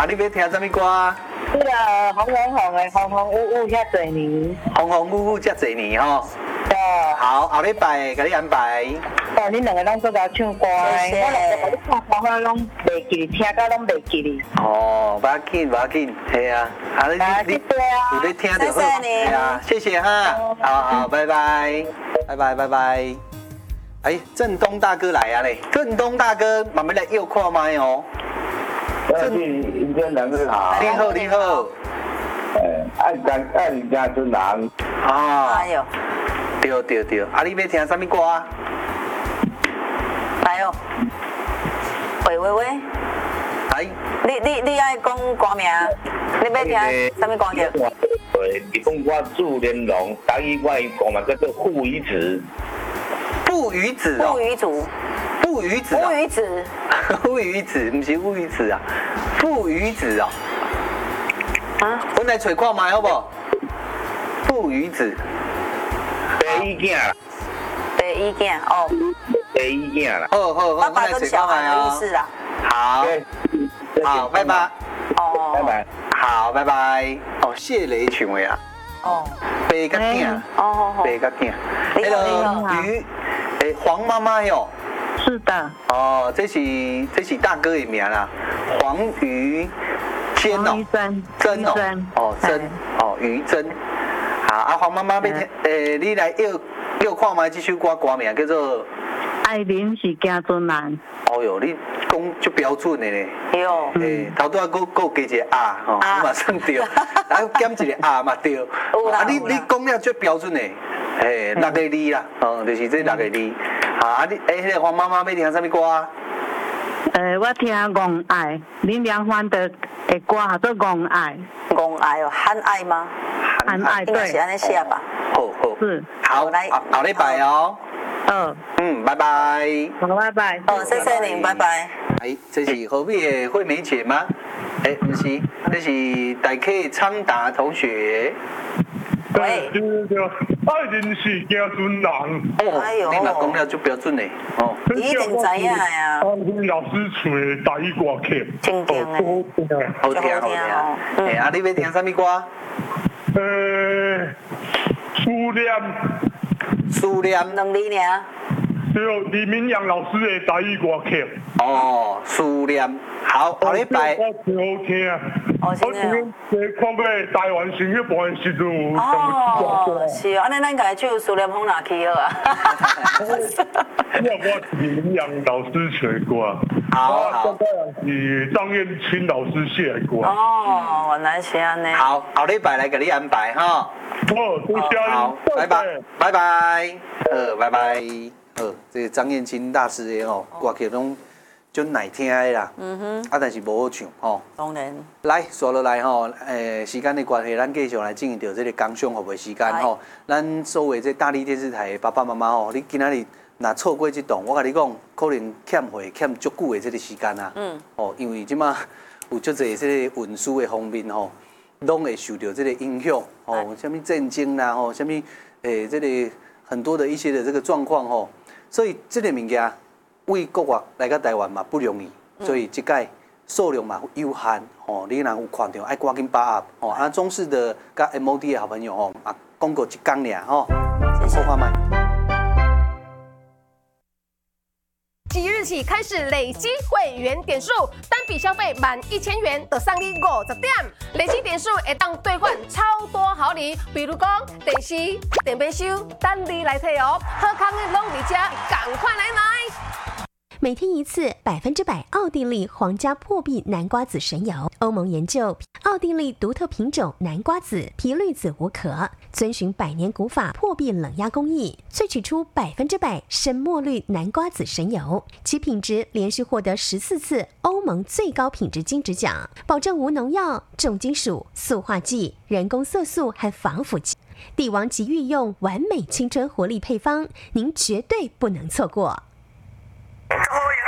啊，你要听什么歌？ 这个红红红的，红红雾雾遐侪年。 红红雾雾遮侪年吼。好，后礼拜给你安排。 哦，恁两个拢做甲唱歌，我两个唱歌我拢袂记，听到拢袂记哩。 哦，不要紧，不要紧，系啊，啊你有咧听就好，系啊，谢谢哈，好，拜拜，拜拜，拜拜。哎，振东大哥来啊嘞，振东大哥，慢慢来右看麦哦。 迎天两个好。 你好，你好。 爱你家尊郎。 啊。 哎呦。 对，啊，你要听什么歌？ 来哦，喂， 来， 你爱讲歌名，你要听什么歌曲？ 你讲我祝连龙，台语我的歌嘛叫做父与子。 父与子哦。 父与子。 父与子。 父与子。 父与子，不是父与子啊，父与子哦。啊，我来找看卖好不好？父与子。 第一件。 第一件哦。 第一件啦。 好， 爸爸跟小孩的意思啦。 好，好，拜拜。 哦， 拜拜。 好，拜拜。哦，谢雷唱的啊。 哦。 爸甲囝。 哦。 爸甲囝。 你好。 于，黄妈妈哟。 是的。 哦，这是大哥的名啦，黄于坚哦。真哦，真哦，于真。好，啊，黄妈妈要听，你来又看麦这首歌名叫做。 爱恁是家尊人。 哦哟，你讲就标准的呢。 有。 头拄仔佫加一个啊，吼，你嘛算对，啊减一个啊嘛对。啊，你讲了最标准的，6个字啦，哦，就是这6个字。啊，你迄个黄妈妈要听什么歌？ 我听戆爱，林良欢的歌叫做戆爱。 戆爱哦，喊爱吗？ 喊爱对。 应该是安尼写吧。 好。 是。 好，后礼拜哦。拜拜。 好，拜拜。 哦，谢谢您，拜拜。 这是何必的惠美姐吗？不是，这是大 K 昌达同学。 喂。 爱人是家尊人。 哦，你若讲了就标准嘞。哦。 你一定知影呀。 老师唱的台语歌曲。 真正的。 好听。啊，你要听什么歌？思念。 2字尔。 对，李明阳老师的台语歌曲。 哦，思念。好，后礼拜。 我真好听。我昨天看过台湾新闻部的时阵。 哦，是啊，安尼咱家唱思念风拿去好啊。 我李明阳老师写的歌。 好。 是张燕青老师写的歌。 哦，原来是安尼。 好，后礼拜来给你安排哈。好，拜拜，拜拜，拜拜。这个张燕青大师的吼，歌曲拢就耐听的啦。但是无好唱吼。 当然。 来，说落来吼，时间的关系，咱继续来进行到这个工商服务时间吼。咱所谓这大力电视台的爸爸妈妈吼，你今仔日若错过这档，我甲你讲，可能欠费欠足久的这个时间啊。因为即马有足侪这个运输的方面吼，拢会受到这个影响吼，什么战争啦吼，什么这个很多的一些的这个状况吼。所以这个物件为国外来到台湾嘛不容易，所以这届数量嘛有限吼。你若有看到，爱赶紧把握吼。啊，中视的甲 MOD 的好朋友吼，讲过一天俩吼，说话麦。 即日起开始累积会员点数，单笔消费满1000元就送你50点，累积点数会当兑换超多好礼，比如讲电视、电杯收，等你来摕哦。好康的拢伫这，赶快来买！ 每天一次100%奥地利皇家破壁南瓜子神油。欧盟研究奥地利独特品种南瓜子皮绿子无壳，遵循100年古法破壁冷压工艺，萃取出100%深墨绿南瓜子神油，其品质连续获得14次欧盟最高品质金质奖，保证无农药、重金属、塑化剂、人工色素和防腐剂。帝王级御用完美青春活力配方，您绝对不能错过。 我